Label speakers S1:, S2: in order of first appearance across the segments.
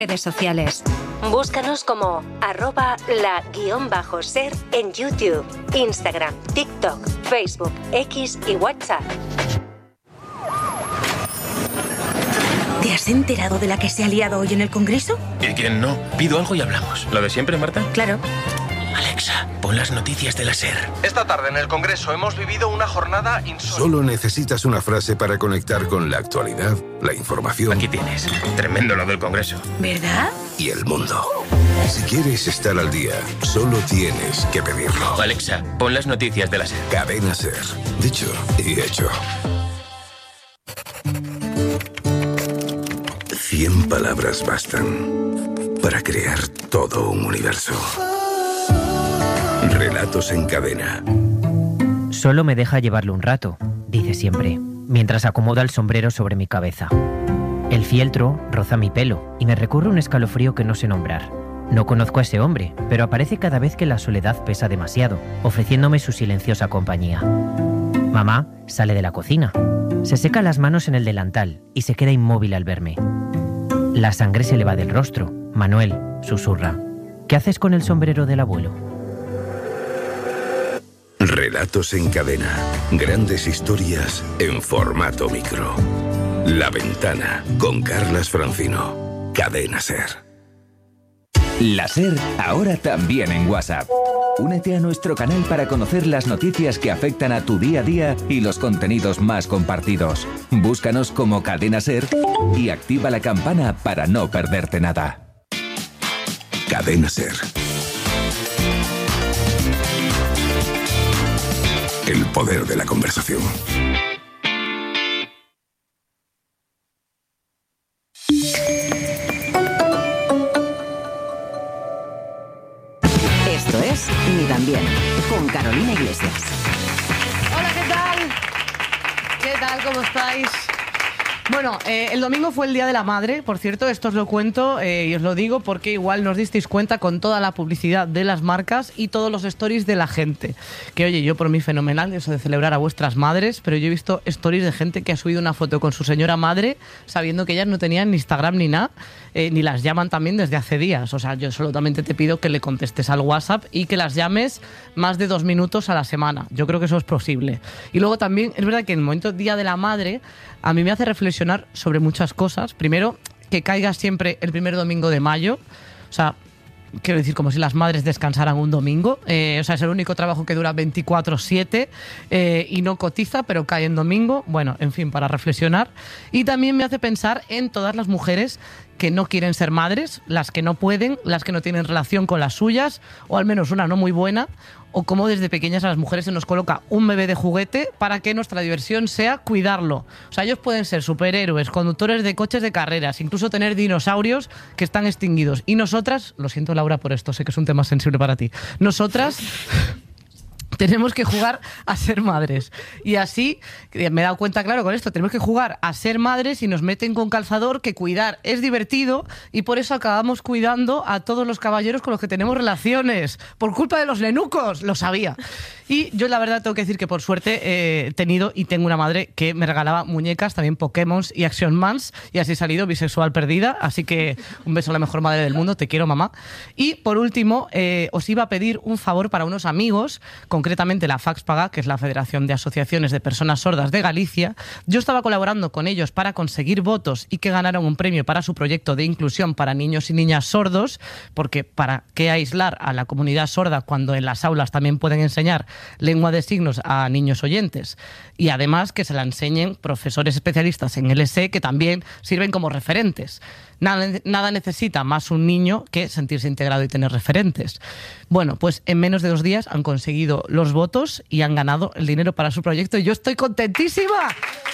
S1: Redes sociales.
S2: Búscanos como @la_ser en YouTube, Instagram, TikTok, Facebook, X y WhatsApp.
S1: ¿Te has enterado de la que se ha liado hoy en el Congreso?
S3: ¿Y quién no? Pido algo y hablamos. ¿Lo de siempre, Marta?
S1: Claro.
S3: Alexa, pon las noticias de la SER.
S4: Esta tarde en el Congreso hemos vivido una jornada insólita.
S5: Solo necesitas una frase para conectar con la actualidad, la información.
S3: Aquí tienes. Tremendo lo del Congreso.
S1: ¿Verdad?
S5: Y el mundo. Si quieres estar al día, solo tienes que pedirlo.
S3: Alexa, pon las noticias de la SER.
S5: Cadena SER. Dicho y hecho. 100 palabras bastan para crear todo un universo. Relatos en cadena.
S6: Solo me deja llevarlo un rato, dice siempre, mientras acomoda el sombrero sobre mi cabeza. El fieltro roza mi pelo y me recurre un escalofrío que no sé nombrar. No conozco a ese hombre, pero aparece cada vez que la soledad pesa demasiado, ofreciéndome su silenciosa compañía. Mamá sale de la cocina. Se seca las manos en el delantal y se queda inmóvil al verme. La sangre se le va del rostro. Manuel susurra: ¿qué haces con el sombrero del abuelo?
S5: Relatos en cadena. Grandes historias en formato micro. La Ventana con Carlas Francino. Cadena SER.
S7: La SER ahora también en WhatsApp. Únete a nuestro canal para conocer las noticias que afectan a tu día a día y los contenidos más compartidos. Búscanos como Cadena SER y activa la campana para no perderte nada.
S5: Cadena SER. El poder de la conversación.
S8: Esto es Ni tan bien, con Carolina Iglesias.
S9: Hola, ¿qué tal? ¿Qué tal? ¿Cómo estáis? Bueno, el domingo fue el Día de la Madre, por cierto, esto os lo cuento y os lo digo porque igual nos disteis cuenta con toda la publicidad de las marcas y todos los stories de la gente. Que oye, yo por mí fenomenal eso de celebrar a vuestras madres, pero yo he visto stories de gente que ha subido una foto con su señora madre sabiendo que ellas no tenían ni Instagram ni nada, ni las llaman también desde hace días. O sea, yo solamente te pido que le contestes al WhatsApp y que las llames más de 2 minutos a la semana. Yo creo que eso es posible. Y luego también es verdad que en el momento Día de la Madre a mí me hace reflexionar sobre muchas cosas. Primero, que caiga siempre el primer domingo de mayo. O sea, quiero decir, como si las madres descansaran un domingo. O sea, es el único trabajo que dura 24/7 y no cotiza, pero cae en domingo. Bueno, en fin, para reflexionar. Y también me hace pensar en todas las mujeres que no quieren ser madres, las que no pueden, las que no tienen relación con las suyas, o al menos una no muy buena, o cómo desde pequeñas a las mujeres se nos coloca un bebé de juguete para que nuestra diversión sea cuidarlo. O sea, ellos pueden ser superhéroes, conductores de coches de carreras, incluso tener dinosaurios que están extinguidos. Y nosotras, lo siento Laura por esto, sé que es un tema sensible para ti, nosotras tenemos que jugar a ser madres. Y así, me he dado cuenta, claro, con esto, tenemos que jugar a ser madres y nos meten con calzador que cuidar es divertido y por eso acabamos cuidando a todos los caballeros con los que tenemos relaciones. Por culpa de los nenucos, lo sabía. Y yo la verdad tengo que decir que por suerte he tenido y tengo una madre que me regalaba muñecas, también Pokémon y Action Mans, y así he salido bisexual perdida. Así que un beso a la mejor madre del mundo, te quiero, mamá. Y por último, os iba a pedir un favor para unos amigos, concretamente la FAXPAGA, que es la Federación de Asociaciones de Personas Sordas de Galicia. Yo estaba colaborando con ellos para conseguir votos y que ganaron un premio para su proyecto de inclusión para niños y niñas sordos, porque ¿para qué aislar a la comunidad sorda cuando en las aulas también pueden enseñar lengua de signos a niños oyentes? Y además que se la enseñen profesores especialistas en LSE que también sirven como referentes. Nada necesita más un niño que sentirse integrado y tener referentes. Bueno, pues en menos de 2 días han conseguido los votos y han ganado el dinero para su proyecto y yo estoy contentísima.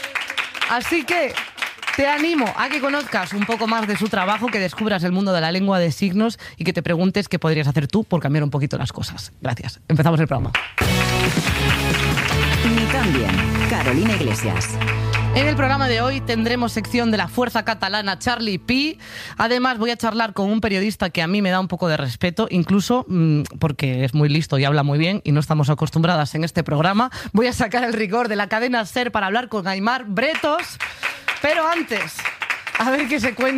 S9: Así que te animo a que conozcas un poco más de su trabajo, que descubras el mundo de la lengua de signos y que te preguntes qué podrías hacer tú por cambiar un poquito las cosas. Gracias. Empezamos el programa.
S8: Ni tan bien, Carolina Iglesias.
S9: En el programa de hoy tendremos sección de la fuerza catalana Charlie Pi. Además voy a charlar con un periodista que a mí me da un poco de respeto, incluso porque es muy listo y habla muy bien y no estamos acostumbradas en este programa. Voy a sacar el rigor de la cadena SER para hablar con Aimar Bretos. Pero antes, a ver qué se cuenta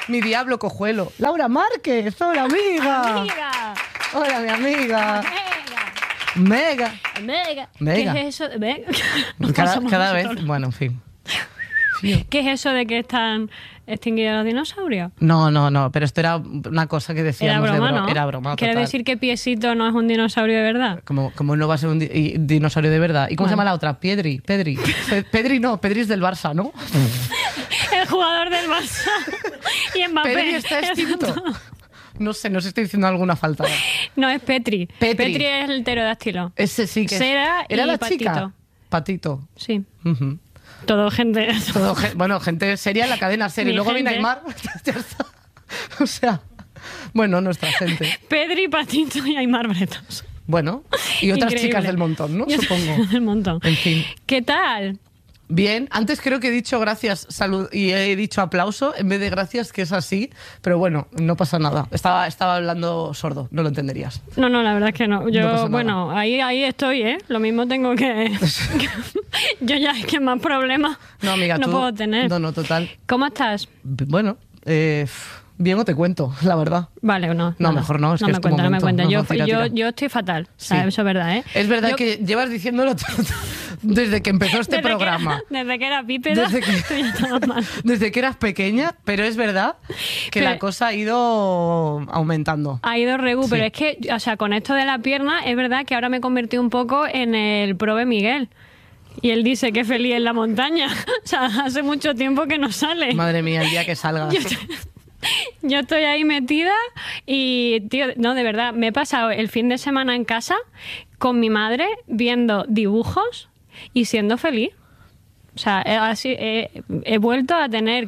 S9: Mi diablo cojuelo. Laura Márquez, hola amiga.
S10: Amiga.
S9: Hola mi amiga.
S10: Mega.
S9: Mega.
S10: ¿Qué es eso? Mega.
S9: Cada vez, bueno, en fin.
S10: ¿Qué es eso de que están extinguidos los dinosaurios?
S9: No, pero esto era una cosa que decíamos.
S10: Era broma, ¿no?
S9: Era broma,
S10: ¿Quiere
S9: total.
S10: decir que Piesito no es un dinosaurio de verdad?
S9: Como no va a ser un dinosaurio de verdad. ¿Y cómo se llama la otra? Pedri. Pedri es del Barça, ¿no?
S10: El jugador del Barça. Y Mbappé.
S9: Pedri está extinto. No sé estoy diciendo alguna falta.
S10: No, es Petri. Petri es el pterodáctilo.
S9: Ese sí que
S10: Era
S9: la
S10: Patito.
S9: chica. Patito.
S10: Sí.
S9: Uh-huh.
S10: Todo gente.
S9: Bueno, gente seria en la cadena serie.
S10: Mi
S9: Luego
S10: gente.
S9: viene Aymar. Ya está. O sea, bueno, nuestra gente.
S10: Pedri, Patito y Aymar Bretos.
S9: Bueno, y otras
S10: Increíble.
S9: chicas del montón, ¿no?
S10: Y otras
S9: Supongo.
S10: chicas del montón.
S9: En fin.
S10: ¿Qué tal?
S9: Bien, antes creo que he dicho gracias, salud y he dicho aplauso en vez de gracias, que es así, pero bueno, no pasa nada. Estaba hablando sordo, no lo entenderías.
S10: No, la verdad es que no. Yo,
S9: No pasa nada.
S10: bueno, ahí estoy, ¿eh? Lo mismo tengo que... Yo ya es que más problemas
S9: No, amiga,
S10: no
S9: tú...
S10: puedo tener.
S9: No, total.
S10: ¿Cómo estás?
S9: Bueno, bien o te cuento, la verdad.
S10: Vale, o no.
S9: No,
S10: nada.
S9: mejor no, es
S10: no
S9: que
S10: me
S9: es tu
S10: cuenta, no me
S9: momento.
S10: cuenta.
S9: No, tira.
S10: Yo estoy fatal,
S9: Sí.
S10: ¿sabes? Eso es verdad, ¿eh?
S9: Es verdad
S10: Yo-
S9: que llevas diciéndolo desde que empezó este
S10: desde
S9: programa.
S10: desde que era bípeda,
S9: Desde que-
S10: tú ya estabas mal.
S9: Desde que eras pequeña, pero es verdad que
S10: Pero-
S9: la cosa ha ido aumentando.
S10: Ha ido regu,
S9: Sí.
S10: pero es que, o sea, con esto de la pierna, es verdad que ahora me convertí un poco en el prove Miguel. Y él dice que feliz en la montaña. O sea, hace mucho tiempo que no sale.
S9: Madre mía, el día que salgas.
S10: Yo estoy ahí metida y, tío, no, de verdad, me he pasado el fin de semana en casa con mi madre viendo dibujos y siendo feliz. O sea, he vuelto a tener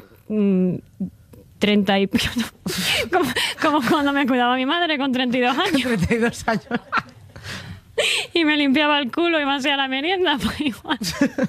S10: 30 y... como cuando me cuidaba mi madre con 32 años
S9: 32 años.
S10: y me limpiaba el culo y me hacía la merienda, pues igual.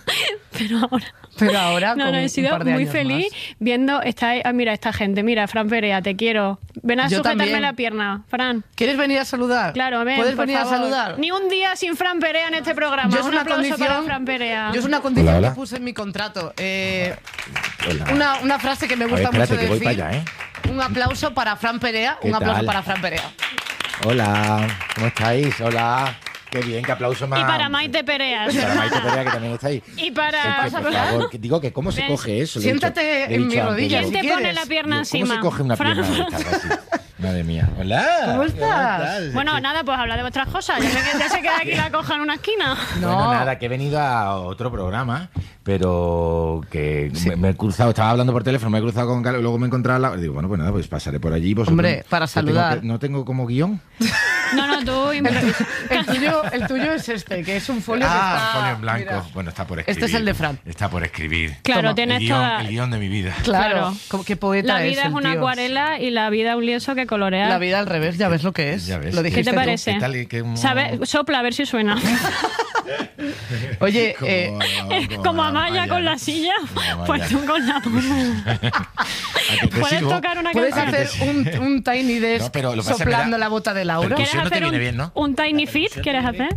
S10: Pero ahora...
S9: Pero ahora,
S10: No,
S9: con
S10: he
S9: un
S10: sido
S9: par de
S10: muy
S9: años
S10: feliz
S9: más.
S10: viendo mira esta gente, mira, Fran Perea, te quiero. Ven a
S9: Yo
S10: sujetarme
S9: también.
S10: la pierna, Fran.
S9: ¿Quieres venir a saludar?
S10: Claro, ven,
S9: ¿Puedes
S10: por
S9: venir
S10: favor.
S9: a saludar?
S10: Ni un día sin Fran Perea en este programa.
S9: Yo es
S10: Un
S9: una
S10: aplauso
S9: condición,
S10: para Fran Perea.
S9: yo es una condición
S11: Hola.
S9: que puse en mi contrato.
S11: Hola.
S9: Una frase que me
S11: A ver,
S9: gusta
S11: espérate,
S9: mucho
S11: que voy
S9: decir.
S11: para allá, ¿eh?
S9: Un aplauso para Fran Perea.
S11: ¿Qué
S9: Un aplauso
S11: tal?
S9: para Fran Perea.
S11: Hola, ¿cómo estáis? Hola. Qué bien, qué aplauso más.
S10: Y para Maite Perea.
S11: Y para Maite Perea, que también está ahí.
S10: Y para...
S11: Que, por favor, que digo que cómo se
S10: Ven.
S11: coge eso.
S9: Siéntate
S11: Le he
S9: en
S11: dicho
S9: mi
S11: antes,
S9: rodilla,
S11: digo,
S10: ¿Quién te
S9: si
S10: pone
S9: quieres.
S10: la pierna
S11: ¿Cómo
S10: encima?
S11: se coge una
S10: Fran.
S11: pierna de estas así? Madre mía. Hola.
S9: ¿Cómo estás?
S11: tal?
S10: Bueno, nada, pues habla de vuestras cosas. Ya se queda aquí la coja en una esquina.
S9: No.
S11: Bueno, nada, que he venido a otro programa, pero que me he cruzado, estaba hablando por teléfono, me he cruzado con Carlos, luego me he encontrado al lado, digo, bueno, pues nada, pues pasaré por allí. Vosotros,
S9: Hombre, para
S11: yo tengo
S9: saludar.
S11: no tengo como guión.
S10: No, tú...
S9: El tuyo es este, que es un folio que está...
S11: folio en blanco.
S9: mira.
S11: Bueno, está por escribir.
S9: Este es el de Fran.
S11: Está por escribir.
S10: Claro,
S9: Toma.
S10: tienes
S11: el
S10: toda...
S11: guión de mi vida.
S9: Claro. Como qué poeta
S10: La vida es
S9: el
S10: una
S9: tío.
S10: acuarela y la vida un lienzo que colorea.
S9: La vida al revés, ya ves lo que es.
S11: Ya ves.
S9: Lo
S10: ¿Qué
S9: dijiste
S10: te
S9: tú.
S10: parece?
S11: ¿Qué tal y qué-
S10: ¿Sabe? Sopla a ver si suena.
S9: Oye,
S10: Como Amaya con la silla, pues tú con la Puedes tocar una
S9: puedes
S10: canción.
S9: hacer un Tiny Desk
S11: No, pero lo que pasa es que me
S9: soplando
S11: da-
S9: la bota de Laura.
S11: Pero
S10: ¿Quieres
S11: no te
S10: hacer
S11: viene bien, ¿no?
S10: un Tiny Fit? ¿Quieres hacer?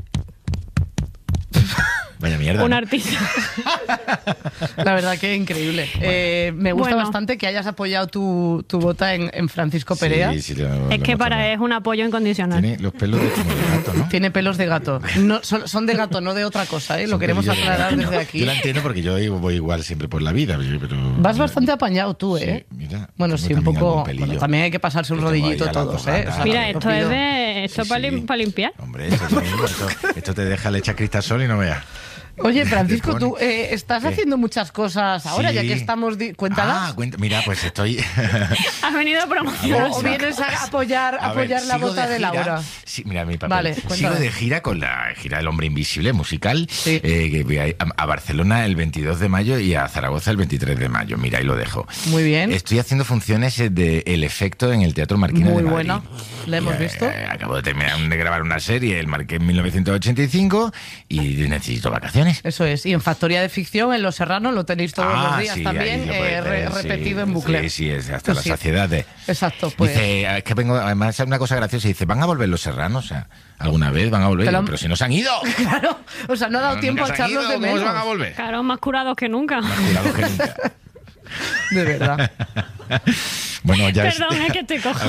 S11: Vaya mierda.
S10: Un
S11: ¿no?
S10: artista.
S9: La verdad que increíble. Me gusta
S10: Bueno.
S9: bastante que hayas apoyado tu bota en Francisco Perea.
S11: Sí, lo
S10: Es
S11: hemos
S10: que
S11: hecho
S10: para
S11: mal.
S10: es un apoyo incondicional.
S11: Tiene los pelos de como de gato, ¿no?
S9: Tiene pelos de gato. No, son de gato, no de otra cosa, ¿eh? Lo
S11: Son
S9: queremos
S11: pelillos de
S9: aclarar
S11: gato.
S9: desde aquí.
S11: Yo la entiendo porque yo voy igual siempre por la vida. Pero
S9: Vas bastante apañado tú, ¿eh?
S11: Sí, mira,
S9: Bueno,
S11: tengo
S9: sí, un
S11: también
S9: poco.
S11: algún pelillo.
S9: Bueno, también hay que pasarse un
S11: Yo tengo
S9: rodillito
S11: ahí a las
S9: todos,
S11: dos
S9: ¿eh?
S11: gatas.
S10: Mira,
S9: os
S10: esto es
S9: pido-
S10: de... Esto
S11: Sí,
S10: para
S11: sí.
S10: limpiar.
S11: Hombre, esto, es lo mismo, esto te deja le echa cristasol y no veas.
S9: Oye, Francisco,
S11: Te
S9: tú
S11: pone-
S9: estás
S11: ¿Qué?
S9: haciendo muchas cosas ahora,
S11: Sí.
S9: ya que estamos... Cuéntalas.
S11: Mira, pues estoy...
S10: Has venido a promocionar.
S9: O vienes a apoyar
S11: A ver,
S9: la
S11: sigo
S9: bota de
S11: gira.
S9: Laura.
S11: Sí, mira mi papel.
S9: Vale,
S11: sigo
S9: cuéntame.
S11: de gira con la gira del Hombre Invisible musical.
S9: Sí.
S11: Que voy a Barcelona el 22 de mayo y a Zaragoza el 23 de mayo. Mira, ahí lo dejo.
S9: Muy bien.
S11: Estoy haciendo funciones de El Efecto en el Teatro Marquina
S9: Muy
S11: de Madrid.
S9: buena. ¿La hemos visto?
S11: Acabo de terminar de grabar una serie, El Marqués en 1985, y necesito vacaciones.
S9: Eso es. Y en Factoría de Ficción, en Los Serranos, lo tenéis todos los días
S11: sí,
S9: también,
S11: ahí lo puedes ver,
S9: repetido
S11: sí,
S9: en bucle.
S11: Sí, es hasta la
S9: Sí.
S11: saciedad de...
S9: Exacto, pues.
S11: Dice, es que vengo, además es una cosa graciosa, dice, ¿van a volver Los Serranos? O sea, ¿alguna vez van a volver?
S9: Te lo han-
S11: Pero si no se han ido.
S9: Claro, o sea, no ha dado
S11: No,
S9: tiempo a
S11: nunca se han
S9: echarlos
S11: ido,
S9: de
S11: ¿cómo
S9: menos.
S11: se van a volver?
S10: Claro, más curados que nunca.
S11: Cuidado que nunca.
S9: De verdad.
S11: Bueno, ya
S10: Perdón, es que estoy coja.